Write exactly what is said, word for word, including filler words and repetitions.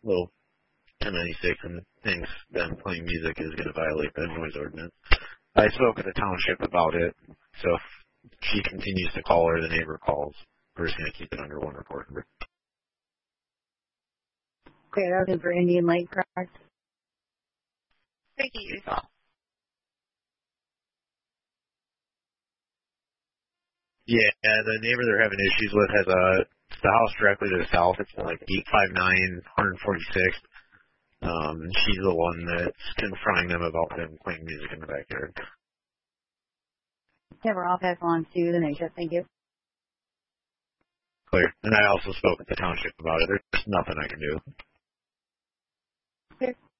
little ten ninety-six and thinks them playing music is going to violate the noise ordinance. I spoke with the township about it, so if she continues to call or the neighbor calls, we're just going to keep it under one report number. Okay, that was for Indian Lake, correct? Thank you, Utah. Yeah, the neighbor they're having issues with has a the house directly to the south. It's like eight five nine, one forty-six. Um, she's the one that's confronting them about them playing music in the backyard. Yeah, we're all pass along to the nature. Thank you. Clear. And I also spoke with the township about it. There's nothing I can do. Okay.